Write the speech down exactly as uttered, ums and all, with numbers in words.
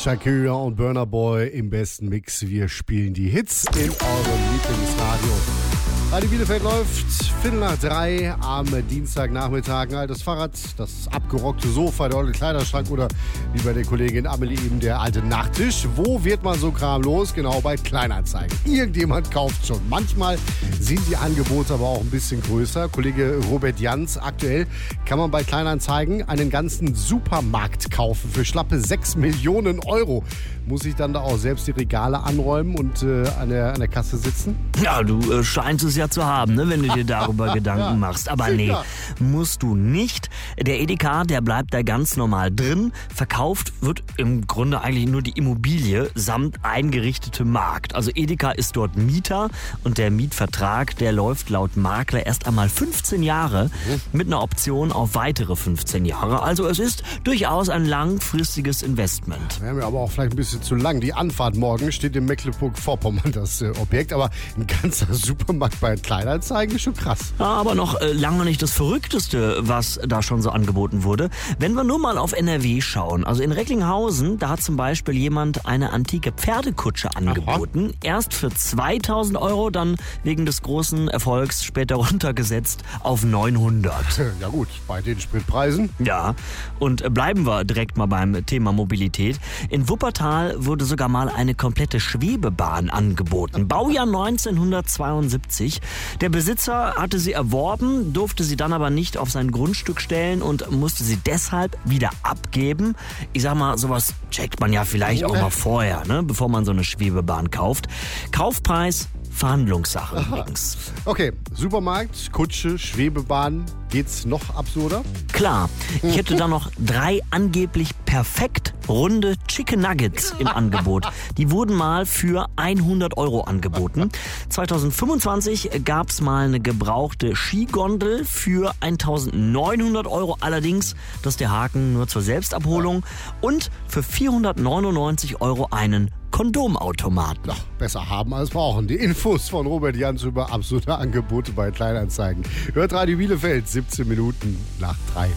Shakira und Burna Boy im besten Mix. Wir spielen die Hits in eurem Lieblingsradio. Radio Bielefeld läuft Viertel nach drei am Dienstagnachmittag. Ein altes Fahrrad, das abgerockte Sofa, der alte Kleiderschrank oder wie bei der Kollegin Amelie eben der alte Nachttisch. Wo wird man so Kram los? Genau bei Kleinanzeigen. Irgendjemand kauft schon. Manchmal sind die Angebote aber auch ein bisschen größer. Kollege Robert Jans, aktuell kann man bei Kleinanzeigen einen ganzen Supermarkt kaufen für schlappe sechs Millionen Euro. Muss ich dann da auch selbst die Regale anräumen und äh, an, der, an der Kasse sitzen? Ja, du äh, scheinst es ja zu haben, ne, wenn du dir darüber Gedanken ja, machst. Aber nee, sicher. musst du nicht. Der Edeka, der bleibt da ganz normal drin. Verkauft wird im Grunde eigentlich nur die Immobilie samt eingerichtetem Markt. Also Edeka ist dort Mieter und der Mietvertrag, der läuft laut Makler erst einmal fünfzehn Jahre mit einer Option auf weitere fünfzehn Jahre. Also es ist durchaus ein langfristiges Investment. Wäre mir aber auch vielleicht ein bisschen zu lang. Die Anfahrt morgen steht in Mecklenburg-Vorpommern, das äh, Objekt. Aber ein ganzer Supermarkt bei Kleinanzeigen ist schon krass. Ja, aber noch äh, lange nicht das Verrückteste, was da schon so angeboten wurde. Wenn wir nur mal auf N R W schauen. Also in Recklinghausen, da hat zum Beispiel jemand eine antike Pferdekutsche angeboten. Aha. Erst für zweitausend Euro, dann wegen des großen Erfolgs später runtergesetzt auf neunhundert. Ja gut, bei den Spritpreisen. Ja, und äh, bleiben wir direkt mal beim Thema Mobilität. In Wuppertal wurde sogar mal eine komplette Schwebebahn angeboten. Baujahr neunzehnhundertzweiundsiebzig. Der Besitzer hatte sie erworben, durfte sie dann aber nicht auf sein Grundstück stellen und musste sie deshalb wieder abgeben. Ich sag mal, sowas checkt man ja vielleicht auch mal vorher, ne, bevor man so eine Schwebebahn kauft. Kaufpreis Verhandlungssache übrigens. Okay, Supermarkt, Kutsche, Schwebebahn. Geht's noch absurder? Klar, ich hätte da noch drei angeblich perfekt runde Chicken Nuggets im Angebot. Die wurden mal für hundert Euro angeboten. zweitausendfünfundzwanzig gab's mal eine gebrauchte Skigondel für eintausendneunhundert Euro. Allerdings, das ist der Haken, nur zur Selbstabholung. Und für vierhundertneunundneunzig Euro einen Kondomautomaten. Ach, besser haben als brauchen. Die Infos von Robert Jans über absurde Angebote bei Kleinanzeigen. Hört Radio Bielefeld, siebzehn Minuten nach drei.